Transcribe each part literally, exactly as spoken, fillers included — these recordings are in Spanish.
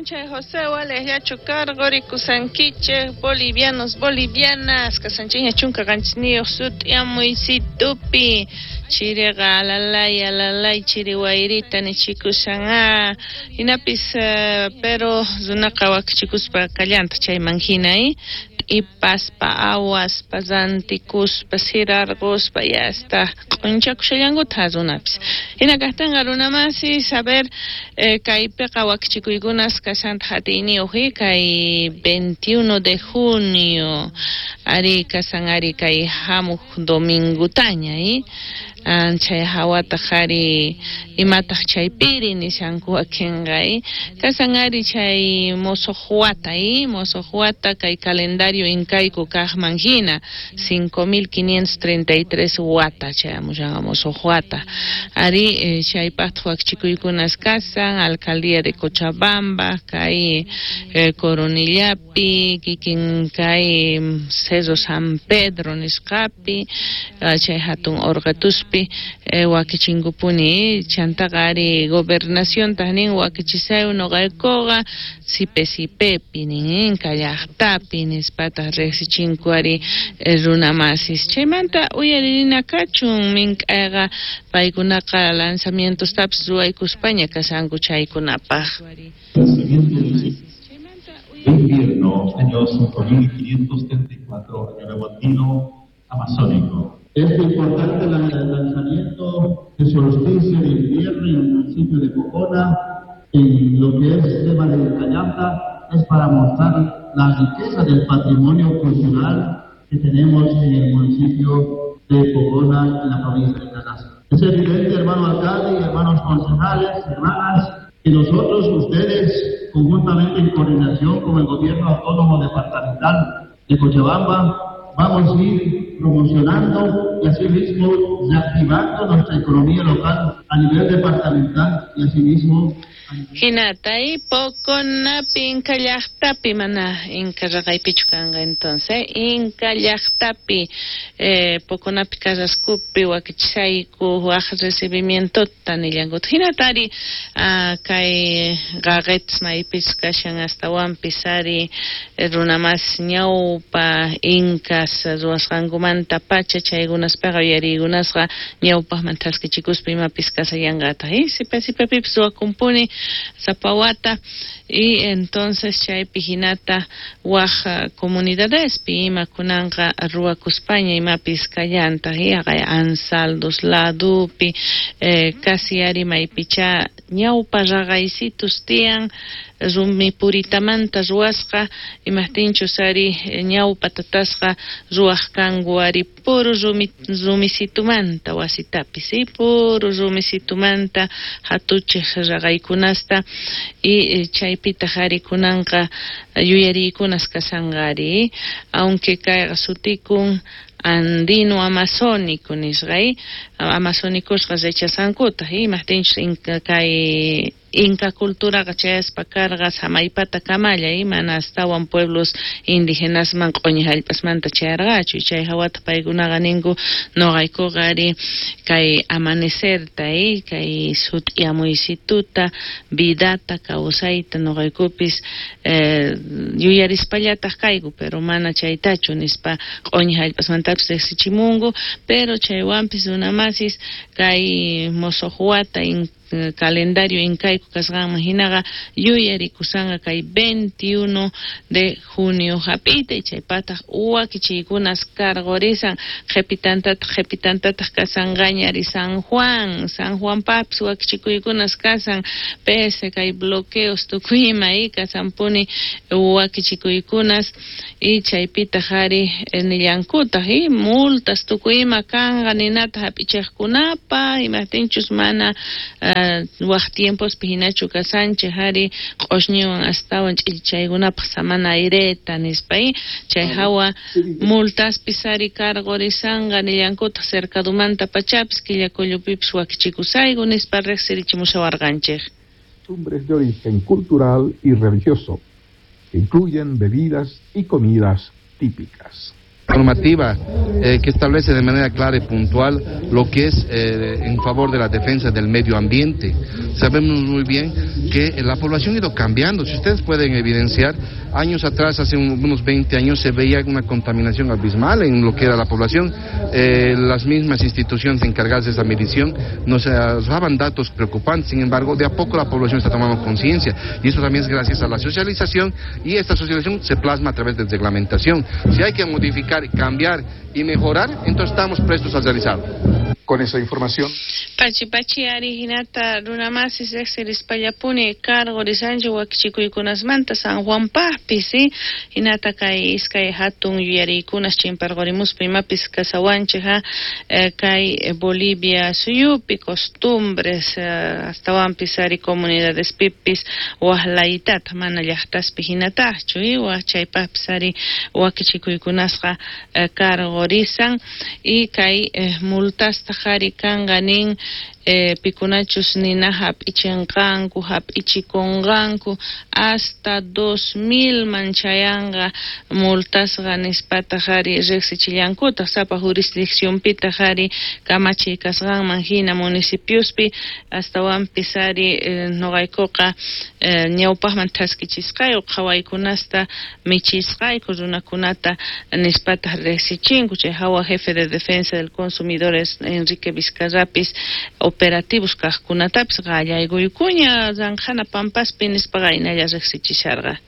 Chay José Wales ya chocar Gorikusanquiche, bolivianos, bolivianas, Casanchiña Chunca Ganchinio Sut Yamuisitupi, Chirega Alalay, Alalay, Chiriwairita, Nichikusanga, Inapis, pero Zunakawak Chikuspa Callanta, Chay Mangina ahí. Y paspa aguas, pasanticus, pasirargos, ya está. Concha Kushayango Tazunapis. Y Nakastan Garuna Masi, saber Kaipe Kawakchikuigunas Kasant Hatini Oji, Kai veintiuno de junio, Ari Kasangari Kai Hamu Domingutaña, ¿eh? Chay hawata hari imataq chay piri nishankuwa kinray kasangari chay mosojuata y mosojuata kay calendario incaico kajman hina cinco mil quinientos treinta y tres wata chay amushanga mosojuata ari eh, chay pathuak chikuykunas kasan alcaldía de Cochabamba kay eh, Coronillapi kikin kay Cerro San Pedro nisqapi uh, chay hatun orgatus Eh, wakichingupuni chantagari gobernación tanin wakichisay no gaikoga sipe sipe pinin kallaqtapi nispata rexichinkuari runa masis chaymanta uyaririna kachun mink'ayqa paykunaqa lanzamientos taps ruwaykuspaña kasanku chaykunapaq. Invierno, año cinco mil quinientos treinta y cuatro, año rebotino amazónico. Este importante lanzamiento de solsticio de invierno en el municipio de Cocona, en lo que es tema de Callanta, es para mostrar la riqueza del patrimonio cultural que tenemos en el municipio de Cocona, en la provincia de Canasta. Es evidente, hermano alcalde y hermanos concejales, hermanas, que nosotros, ustedes, conjuntamente en coordinación con el gobierno autónomo departamental de Cochabamba, vamos a ir promocionando y asimismo reactivando nuestra economía local a nivel departamental y asimismo Hinatay poconapi inka llaqtapi mana inka raqaypichukanga entonces inka llaqtapi eh, poconapi kasaskupi wakichisayku waq recibimiento tanillangut hinatari uh, kay qaqetas maypis kashan astawanpis ari runamas ñawpa incas ruwasqankumanta pacha chaykunaspaqa uyarikunasqa ñawpaqman thask'ichikuspa imapis kasayanqata y sipe sipepipis ruwakumpuni Zapawata y entonces chaypi hinata waja comunidades pi ima kunanqa ruwakuspaña imapis kallanta y agay ansaldos ladupi eh, casi ari maypicha ñawpa raqaysitus tiyan rumi puritamanta ruwasqa imahtinchus ari ñawpa tatasqa ruwaq kanku ari puro rumi rumisitumanta wasitapis y puro rumisitumanta hatuchiq raqaykunasta y chaypita qharikunanqa yuyariykunas kasanqari aunque kayqa sutikun andino amazónico nisqay amazónicosqa rechasankuta y imahtinchus inka kay Inca cultura gachayaspa karqa samaypata kamalla y mana astawan pueblos indígenas man q'uñi hallp'asmanta chayarqachu chay hawata paykunaqa ninku noqaykuqa ari kay amanecerta y kay sut'yamuysituta vidata kawsayta noqaykupis eh, yuyarispallataq kayku pero mana chaytachu nispa q'uñi hallp'asmantapis riqsichimunku pero chaywanpis runamasis kay mosoq wata in calendario incaico kasqanman hinaqa yuyarikusanga kay veintiuno de junio hapita y chaypataq wakichiykunas karqurisan qhipitantataq qhipitantataq kasanqañari San Juan San Juan papis wakichikuykunas kasan pese kay bloqueos tukuyma y kasanpuni wakichikuykunas y chaypita qhari nillankutaq y multas tukuyma kanqa ninata hap'ichiqkunapa imahtinchus mana uh, waq tiempos pihinachu kasanchik hari q'ushñiwan astawan ch'ilchaykunapaq samana ayreta nispay chay hawa multaspis ari karqurisanqa nillankutaq cercadumanta pachapis killakullupipis wakichikusayku nispa riqsirichimushawarqanchik. Costumbres de origen cultural y religioso que incluyen bebidas y comidas típicas. normativa eh, que establece de manera clara y puntual lo que es eh, en favor de la defensa del medio ambiente. Sabemos muy bien que la población ha ido cambiando. Si ustedes pueden evidenciar, años atrás, hace unos veinte años, se veía una contaminación abismal en lo que era la población. Eh, las mismas instituciones encargadas de esa medición nos daban datos preocupantes. Sin embargo, de a poco la población está tomando conciencia, y eso también es gracias a la socialización, y esta socialización se plasma a través de reglamentación. Si hay que modificar, cambiar y mejorar, entonces estamos prestos a realizarlo. Con esa información. Pachi Pachi Ari Hinata Runamasi Sexeris Payapuni Cargo de Sanjo Wakchikuikunas Manta San Juan Pahpisi Hinata Kai Iskai Hatun Yari Kunas Chimpargorimus Primapis Casawancheja Kai Bolivia Suyupi Costumbres hasta Wampisari Comunidades Pipis Wahlaitat Manayahtas Pihinata Chui Wachay Papsari Wakchikuikunasga Cargo Risan y Kai Multas Hari kanganin eh, pikunachus ninahap ichenganku hap ichikonganku hasta dos mil manchayanga multasga nispata hari rexichillankuta sapa jurisdicción pita hari kamachi kasgan manjina municipiospi hasta wampisari eh, nogaikoka eh, ñawpajman taskichisqayo qhawaykunasta michisqayku runakunata nispata rexichinku chay hawa jefe de defensa del consumidor Enrique Vizcarrapis operativos kajkunatapis qallayguykuña zanjana pampaspi nispaqaynalla reqsichisharqa.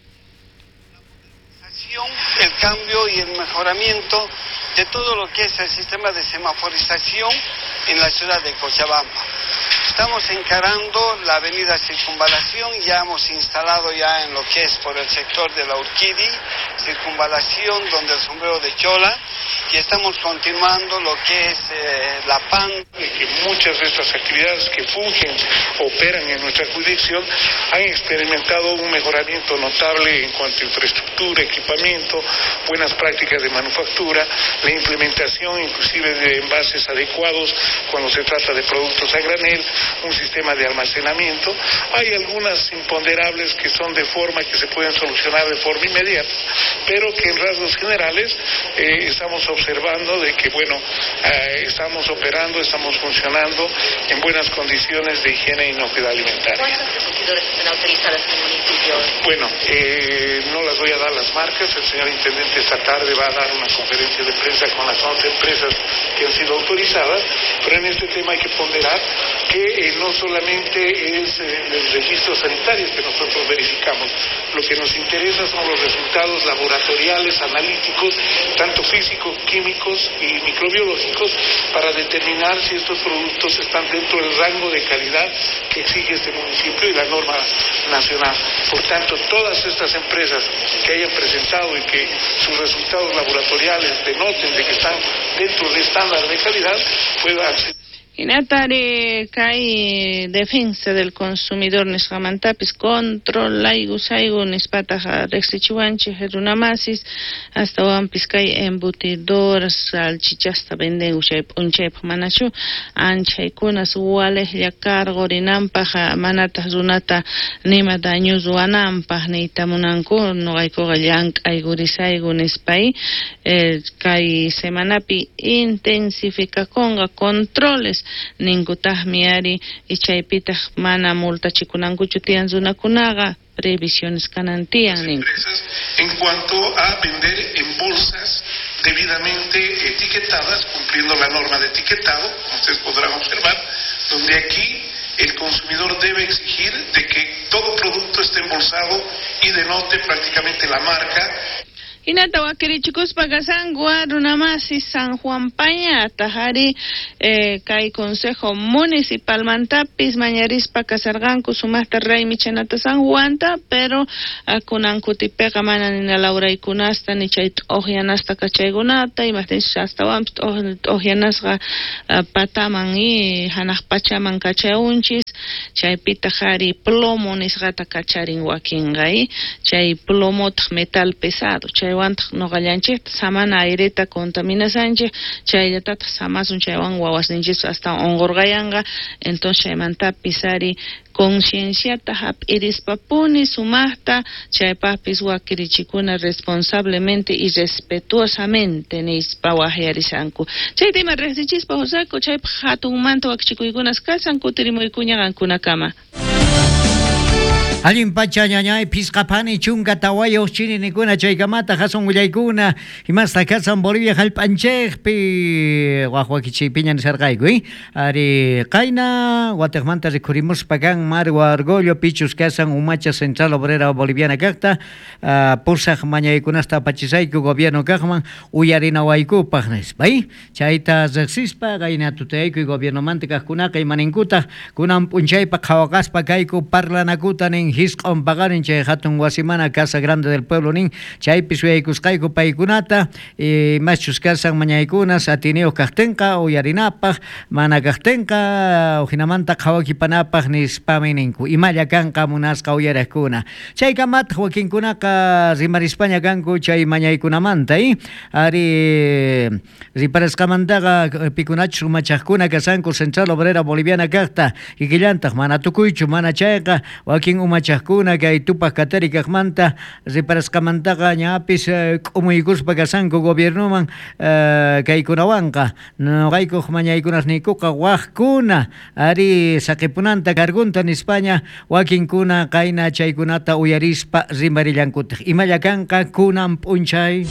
El cambio y el mejoramiento de todo lo que es el sistema de semaforización en la ciudad de Cochabamba. Estamos encarando la avenida Circunvalación, ya hemos instalado ya en lo que es por el sector de la Urquidi, Circunvalación donde el sombrero de Chola, y estamos continuando lo que es eh, la P A N. Que muchas de estas actividades que fungen, operan en nuestra jurisdicción, han experimentado un mejoramiento notable en cuanto a infraestructura, equipamiento, buenas prácticas de manufactura, la implementación inclusive de envases adecuados cuando se trata de productos a granel, un sistema de almacenamiento. Hay algunas imponderables que son de forma que se pueden solucionar de forma inmediata, pero que en rasgos generales eh, estamos observando de que, bueno, eh, estamos operando, estamos funcionando en buenas condiciones de higiene e inocuidad alimentaria. ¿Cuántas competidores están autorizadas en el municipio? Bueno, eh, no las voy a dar las marcas. El señor intendente esta tarde va a dar una conferencia de prensa con las once empresas que han sido autorizadas, pero en este tema hay que ponderar que eh, no solamente es eh, los registros sanitarios que nosotros verificamos. Lo que nos interesa son los resultados laboratoriales, analíticos, tanto físicos, químicos y microbiológicos, para determinar si estos productos están dentro del rango de calidad que exige este municipio y la norma nacional. Por tanto, todas estas empresas que hayan presentado y que sus resultados laboratoriales denoten de que están dentro de estándar de calidad, puedan ser. Inatare kai defensa del consumidor nisqamantapis controlaygu saygu nispataqa reqsichiwanchik runamasis hasta wampis kay embutidoras salchichasta venden uchay p'unchaypaq manachu anchaykunas walejlla kargorinanpaq manata runata nima dañus ruwananpaq niytamunanku noqaykuqa llank'aygurisaygu nispay eh, kay semanapi intensificakunqa controles Ningutaj miari y chaypita mana multachikunankuchu tiyan runakunaqa previsiones kanantiyan nin. En cuanto a vender en bolsas debidamente etiquetadas, cumpliendo la norma de etiquetado, como ustedes podrán observar, donde aquí el consumidor debe exigir de que todo producto esté embolsado y denote prácticamente la marca. Inata wakirichikos pagasangua runamasi San Juan Pañata hari eh, kai Consejo Municipal Mantapis mañarispa kasarganku sumasta rey michanata San Juanta, pero uh, kunankutipeka mana nina Laura ikunasta ni chait ojianasta kachaygunata y más hasta wamps ojianasga uh, pataman y hanak pachaman kachaunchis chaypita hari plomo nisgata kacharin wakingai chay plomo metal pesado chay chaywanta noqallanchik samana aireta contaminasanchik chayllatata samasun chaywan wawasninchis hasta onqurqayanqa entonces chaymantapis ari concienciata hap'irispapuni sumaqta chaypaqpis wakirichikuna responsablemente y respetuosamente nispa waqyarisanku chaytima riqsichispa Joseco chaypaq hatunmanta wakichikuykunas kasan kutirimuykuñaqankunakama. Allin pacha ñañay pisqapani chunka tawayoq chininikuna chaykamata hasun willaykuna himasta kasan Bolivia hallp'anchikpi waqwakichiypiña nisarqayku ari qayna Guatemala rikurimuspa kan Marwa Argollo pichus kasan Umacha Central Obrera Boliviana kaqta pursaq mañaykunasta apachisayku gobierno kaqman uyarinawaykupaq nispa chayta riqsispa qayna tutayayku gobiernomanta kaqkunaqa imaninkuta kunan p'unchaypa qhawaqaspa kayku parlanakuta nin hisq'on paqarin chay hatun wasimana Casa Grande del Pueblo nin chaypis uyaykusqayku paykunata machus kasan mañaykunas atineo kaqtinqa uyarinapaq mana kaqtinqa hinamanta qhawakipanapaq nispami ninku imalla kanqa munasqa uyariqkuna chaykamata wakinkunaqa rimarispaña kanku chay mañaykunamanta ari riparasqamantaqa pikunachus umachaqkuna kasanku Central Obrera Boliviana kaqta ikillantaq mana tukuychu mana chayqa wakin umachaqkuna kay tupaq katari kaqmanta riparasqamantaqa ñapis k'umuykuspa kasanku gobiernoman kaykunawanqa noqaykuq mañaykunas nikuqa waqkuna ari saqipunanta kargunta nispaña wakinkuna qayna chaykunata uyarispa rimarillankutaq imalla kanqa kunan p'unchay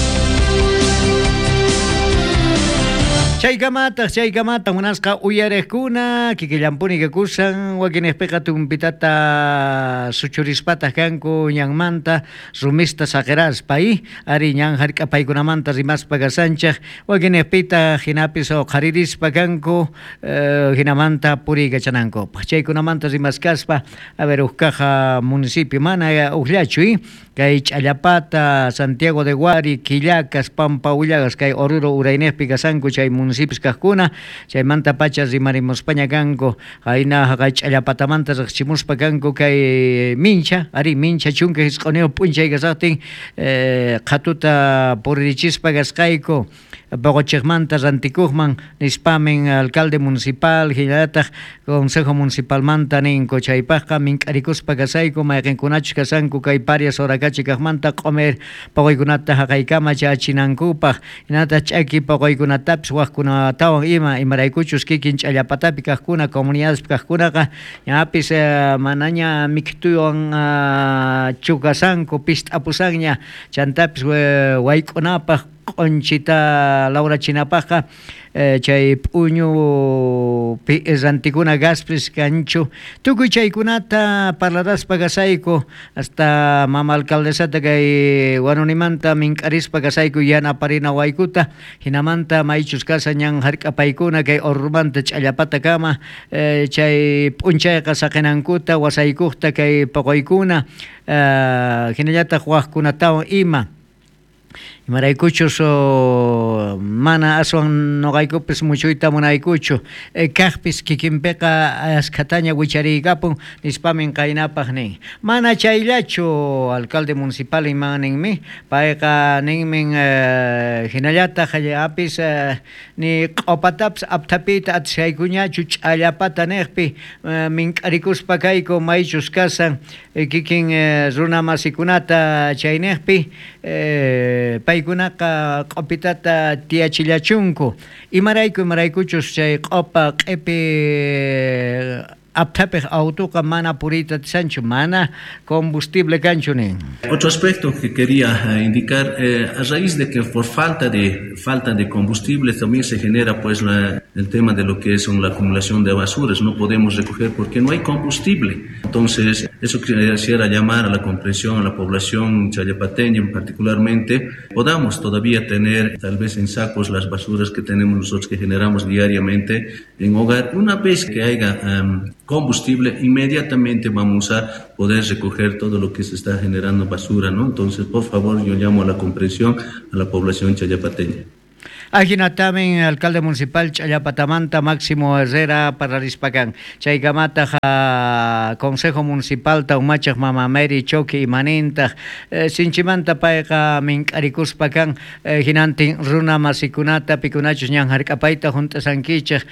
chaykamata chaykamata munasqa uyariqkuna kikillampuni kakusan wakinejpiqa tumpitata suchurispataq kanku ñanmanta rumista saqiraspa ari ñan hark'apaykunamanta rimaspa kasanchaq wakinejpita hinapis qharirispa kanku hinamanta puriykachanankupaq chaykunamanta rimaskaspa a ver Ujkaqa municipio mana uqllachu kay Ch'allapata Santiago de Guari Quillacas Pampa Ullagas kay Oruro Uraynejpi kasanku chay municipios kaqkuna chaymanta pacha rimarimuspaña kanku hayna kay Ch'allapatamanta riqchimuspa kanku kay Mincha ari Mincha chunka hisq'uneo p'unchay kasaqtin qhatuta puririchispa kasqayku Bogochegmanta rantikuqman nispamin alcalde municipal hillataq consejo municipal manta ninku chaypaqqa mink'arikuspa kasayku mayqinkunachus kasanku kay parias horakachi kaqmanta q'umir paquykunata haqaykama chachinankupaq hinata ch'aki paquykunatapis waqkunatawan ima imaraykuchus kikin Ch'allapatapi kaqkuna comunidadespi kaqkunaqa ñapis manaña miktuywan chukasanku pist'apusanña chantapis wayk'unapaq q'unchita lawrachinapaqqa chay p'uñu rantikuna gaspis kanchu tukuy chaykunata parlaraspa kasayku hasta mama alcaldesata kay wanunimanta mink'arispa kasayku yanaparina waykuta hinamanta maychus kasa ñan hark'apaykuna kay Orrumanta Ch'allapata kama chay p'unchayqa saqinankuta wasaykuqta kay paqoykuna hinallataq waqkunatawan ima imaraykuchus mana aswan noqaykupis muchuyta munaykuchu kaqpis kikinpiqa askataña wichariykapun nispamin qaynapaq nin mana chayllachu alcalde municipal imaninmi payqa ninmin hinallataq apis ni q'upatapas aptapita atishaykuñachu Ch'allapata niqpi mink'arikuspa kayku maychus kasan kikin runa masikunata chay niqpi paykunaqa q'upitata tiyachillachunku imarayku imaraykuchus chay q'upa q'ipi aptapiq autoqa mana purita tisanchu mana combustible kanchu nin. Otro aspecto que quería indicar, eh, a raíz de que por falta de falta de combustible también se genera pues la, el tema de lo que es la acumulación de basuras, no podemos recoger porque no hay combustible. Entonces, eso quisiera llamar a la comprensión a la población challapateña particularmente, podamos todavía tener tal vez en sacos las basuras que tenemos nosotros que generamos diariamente en hogar. Una vez que haya um, combustible, inmediatamente vamos a poder recoger todo lo que se está generando basura, ¿no? Entonces, por favor, yo llamo a la comprensión a la población challapateña. Ajina también alcalde municipal Chayapatamanta Máximo Herrera para Rispacan. Chaygamata ja Consejo Municipal Taumachak Mamameri Choque y Maninta. Eh, Sinchimanta Paega Minkarikuspacan. Eh, Ginantin Runa Masikunata Picunachos Ñanjarcapaita Junta Sanquichak.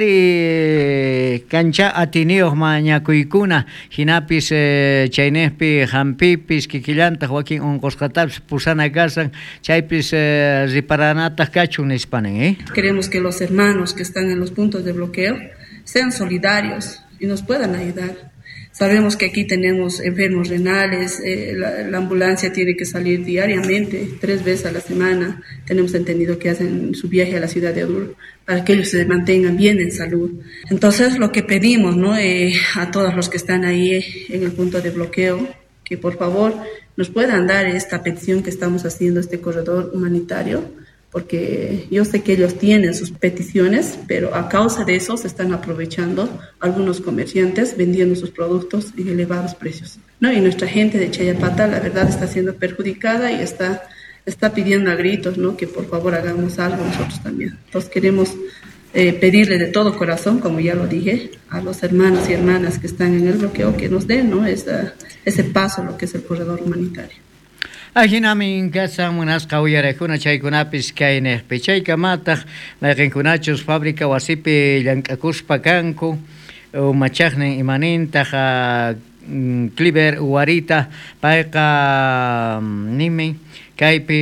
Ari Cancha Atineo Mañacuicuna. Ginapis eh, Chainespi Jampipis Kikillanta Joaquín Oncoscataps Pusana Gasan. Chaypis eh, Riparanata Cachu. ¿eh? Queremos que los hermanos que están en los puntos de bloqueo sean solidarios y nos puedan ayudar. Sabemos que aquí tenemos enfermos renales, eh, la, la ambulancia tiene que salir diariamente, tres veces a la semana. Tenemos entendido que hacen su viaje a la ciudad de Oruro para que ellos se mantengan bien en salud. Entonces, lo que pedimos, ¿no? eh, a todos los que están ahí en el punto de bloqueo, que por favor nos puedan dar esta petición que estamos haciendo, este corredor humanitario, porque yo sé que ellos tienen sus peticiones, pero a causa de eso se están aprovechando algunos comerciantes vendiendo sus productos en elevados precios, ¿no? Y nuestra gente de Chayapata, la verdad, está siendo perjudicada y está, está pidiendo a gritos, ¿no? Que por favor hagamos algo nosotros también. Entonces queremos eh, pedirle de todo corazón, como ya lo dije, a los hermanos y hermanas que están en el bloqueo que nos den, ¿no? Esa, ese paso a lo que es el corredor humanitario. Ajinamin casa munas kauyarejuna chaykunapis kaynejpi chaykamataq layqinkunachus fábrica wasipi llankakuspa kanku umachaqnin imanintaq Cliver Uwarita payqa nimi kaypi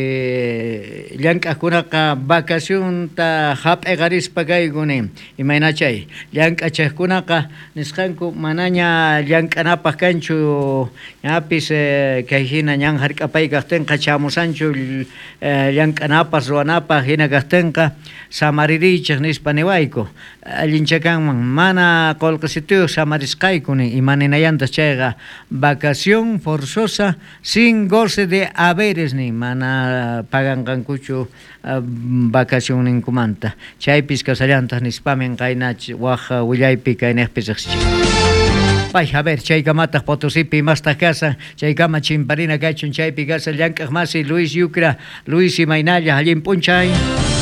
llank'aqkunaqa vacacionta hap'eqarispa kaykuni imaynachay llank'achaqkunaqa nisqanku manaña llank'anapaq kanchu ñapis kay hina ñan hark'apay kaqtinqa chamusanchu llank'anapaq ruwanapaq hina kaqtinqa samaririchaq nispa niwayku allinchakanman mana qolqasituyuq samarisqaykuni imaninayantas chayqa vacación forzosa sin goce de haberes ni mana paganqankuchu uh, vacación ninkumanta chaypis kasallantas nispamen qaynach waja willaypi kaynejpisaqchi pay a ver chaykamataq Potosipi mastaq kasa chaykama chimparina kachun chaypi kasa llank'aq masi Luis Yucra Luis Imaynalla allin p'unchay